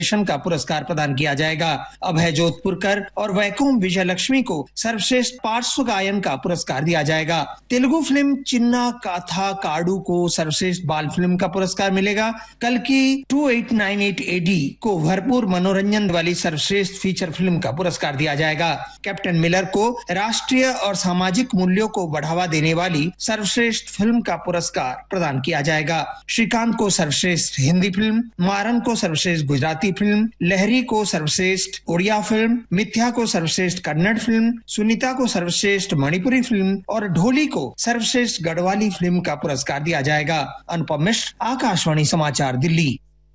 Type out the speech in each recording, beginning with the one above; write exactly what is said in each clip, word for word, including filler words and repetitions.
का पुरस्कार प्रदान किया जाएगा। अभय जोधपुरकर और वैकुम विजयलक्ष्मी को सर्वश्रेष्ठ पार्श्व गायन का पुरस्कार दिया जाएगा। तेलुगु फिल्म चिन्ना काथा काडू को सर्वश्रेष्ठ बाल फिल्म का पुरस्कार मिलेगा। कल की to eight nine eight A D को भरपूर मनोरंजन वाली सर्वश्रेष्ठ फीचर फिल्म का पुरस्कार दिया जाएगा। कैप्टन मिलर को राष्ट्रीय और सामाजिक मूल्यों को बढ़ावा देने वाली सर्वश्रेष्ठ फिल्म का पुरस्कार प्रदान किया जाएगा। श्रीकांत को सर्वश्रेष्ठ हिंदी फिल्म, मारन को सर्वश्रेष्ठ गुजराती फिल्म, लहरी को सर्वश्रेष्ठ उड़िया फिल्म, मिथ्या को सर्वश्रेष्ठ कन्नड़ फिल्म, सुनीता को सर्वश्रेष्ठ मणिपुरी फिल्म और ढोली को सर्वश्रेष्ठ गढ़वाली फिल्म का पुरस्कार दिया जाएगा। अनुपम मिश्र, आकाशवाणी समाचार, दिल्ली।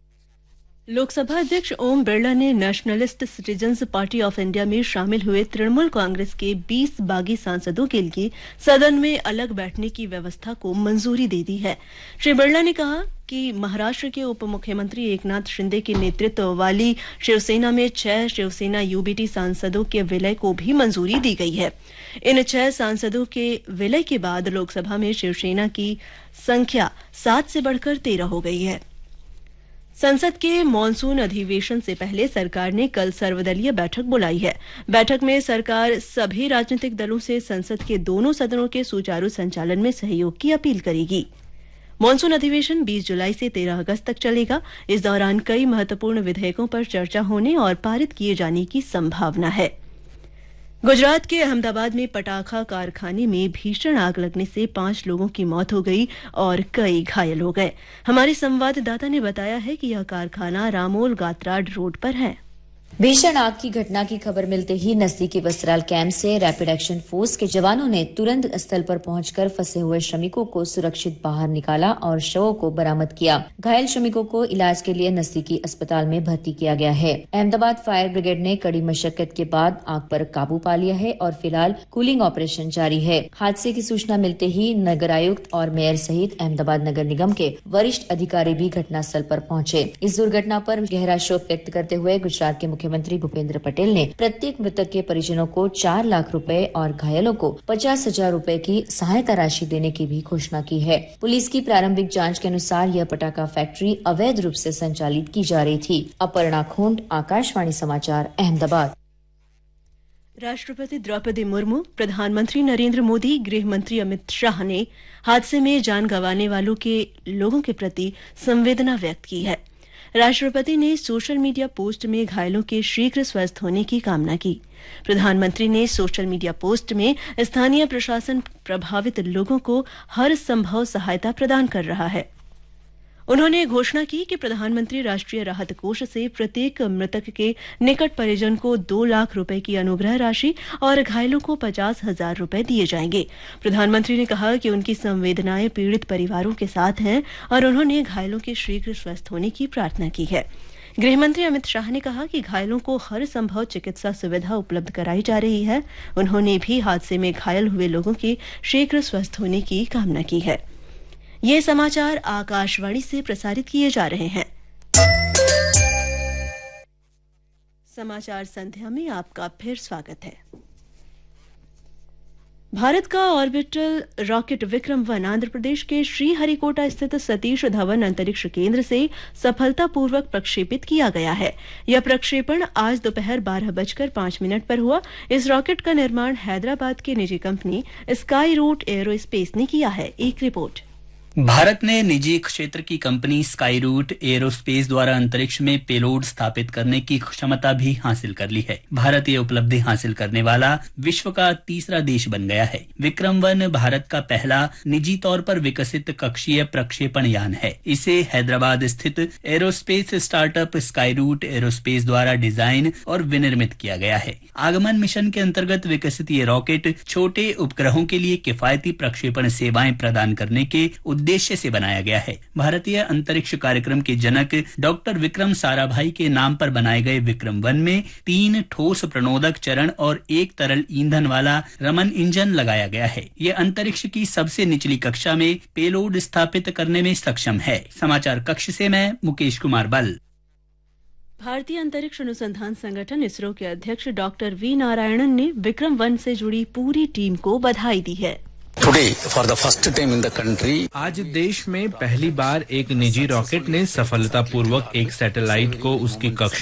लोकसभा अध्यक्ष ओम बिरला ने nationalist citizens party of India में शामिल हुए तृणमूल कांग्रेस के बीस बागी सांसदों के लिए सदन में अलग बैठने की व्यवस्था को मंजूरी दे दी है। श्री बिरला ने कहा कि महाराष्ट्र के उप मुख्यमंत्री एकनाथ शिंदे के नेतृत्व वाली शिवसेना में छह शिवसेना यूबीटी सांसदों के विलय को भी मंजूरी दी गई है। इन छह सांसदों के विलय के बाद लोकसभा में शिवसेना की संख्या सात से बढ़कर तेरह हो गई है। संसद के मॉनसून अधिवेशन से पहले सरकार ने कल सर्वदलीय बैठक बुलाई है। बैठक में सरकार सभी राजनीतिक दलों से संसद के दोनों सदनों के सुचारू संचालन में सहयोग की अपील करेगी। मॉनसून अधिवेशन बीस जुलाई से तेरह अगस्त तक चलेगा। इस दौरान कई महत्वपूर्ण विधेयकों पर चर्चा होने और पारित किए जाने की संभावना है। गुजरात के अहमदाबाद में पटाखा कारखाने में भीषण आग लगने से पांच लोगों की मौत हो गई और कई घायल हो गए। हमारे संवाददाता ने बताया है कि यह कारखाना रामोल गात्राड रोड पर है। भीषण आग की घटना की खबर मिलते ही नजदीकी वस्त्राल कैंप से रैपिड एक्शन फोर्स के जवानों ने तुरंत स्थल पर पहुंचकर फंसे हुए श्रमिकों को सुरक्षित बाहर निकाला और शवों को बरामद किया। घायल श्रमिकों को इलाज के लिए नजदीकी अस्पताल में भर्ती किया गया है। अहमदाबाद फायर ब्रिगेड ने कड़ी मशक्कत के बाद आग पर काबू पा लिया है और फिलहाल कूलिंग ऑपरेशन जारी है। हादसे की सूचना मिलते ही नगर आयुक्त और मेयर सहित अहमदाबाद नगर निगम के वरिष्ठ अधिकारी भी घटनास्थल पर पहुंचे। इस दुर्घटना पर गहरा शोक व्यक्त करते हुए गुजरात के मुख्यमंत्री भूपेंद्र पटेल ने प्रत्येक मृतक के परिजनों को चार लाख रुपए और घायलों को पचास हजार रुपए की सहायता राशि देने की भी घोषणा की है। पुलिस की प्रारंभिक जांच के अनुसार यह पटाखा फैक्ट्री अवैध रूप से संचालित की जा रही थी। अपर्णा खोंड, आकाशवाणी समाचार, अहमदाबाद। राष्ट्रपति द्रौपदी मुर्मू, प्रधानमंत्री नरेंद्र मोदी, गृह मंत्री अमित शाह ने हादसे में जान गंवाने वालों के लोगों के प्रति संवेदना व्यक्त की है। राष्ट्रपति ने सोशल मीडिया पोस्ट में घायलों के शीघ्र स्वस्थ होने की कामना की। प्रधानमंत्री ने सोशल मीडिया पोस्ट में स्थानीय प्रशासन प्रभावित लोगों को हर संभव सहायता प्रदान कर रहा है। उन्होंने घोषणा की कि प्रधानमंत्री राष्ट्रीय राहत कोष से प्रत्येक मृतक के निकट परिजन को दो लाख रुपए की अनुग्रह राशि और घायलों को पचास हजार रुपए दिए जाएंगे। प्रधानमंत्री ने कहा कि उनकी संवेदनाएं पीड़ित परिवारों के साथ हैं और उन्होंने घायलों के शीघ्र स्वस्थ होने की प्रार्थना की है। गृहमंत्री अमित शाह ने कहा कि घायलों को हर संभव चिकित्सा सुविधा उपलब्ध कराई जा रही है। उन्होंने भी हादसे में घायल हुए लोगों के शीघ्र स्वस्थ होने की कामना की है। ये समाचार आकाशवाणी से प्रसारित किए जा रहे हैं। समाचार संध्या में आपका फिर स्वागत है। भारत का orbital rocket Vikram one Andhra Pradesh के श्रीहरिकोटा स्थित सतीश धवन अंतरिक्ष केंद्र से सफलतापूर्वक प्रक्षेपित किया गया है। यह प्रक्षेपण आज दोपहर बारह बजकर पांच मिनट पर हुआ। इस रॉकेट का निर्माण हैदराबाद की निजी कंपनी स्काई रूट एरोस्पेस ने किया है। एक रिपोर्ट। भारत ने निजी क्षेत्र की कंपनी स्काई रूट एरोस्पेस द्वारा अंतरिक्ष में पेलोड स्थापित करने की क्षमता भी हासिल कर ली है। भारत ये उपलब्धि हासिल करने वाला विश्व का तीसरा देश बन गया है। विक्रम वन भारत का पहला निजी तौर पर विकसित कक्षीय प्रक्षेपण यान है। इसे हैदराबाद स्थित aerospace startup sky root aerospace द्वारा डिजाइन और विनिर्मित किया गया है। आगमन मिशन के अंतर्गत विकसित ये रॉकेट छोटे उपग्रहों के लिए किफायती प्रक्षेपण सेवाएं प्रदान करने के उद्देश्य से बनाया गया है। भारतीय अंतरिक्ष कार्यक्रम के जनक डॉक्टर विक्रम साराभाई के नाम पर बनाए गए विक्रम वन में तीन ठोस प्रणोदक चरण और एक तरल ईंधन वाला रमन इंजन लगाया गया है। ये अंतरिक्ष की सबसे निचली कक्षा में पेलोड स्थापित करने में सक्षम है। समाचार कक्ष से मैं मुकेश कुमार बल। भारतीय अंतरिक्ष अनुसंधान संगठन इसरो के अध्यक्ष डॉक्टर वी नारायणन ने विक्रम वन से जुड़ी पूरी टीम को बधाई दी है। Today, for the first time in the country, आज देश में पहली बार एक निजी रॉकेट ने सफलतापूर्वक एक सैटेलाइट को उसकी कक्षा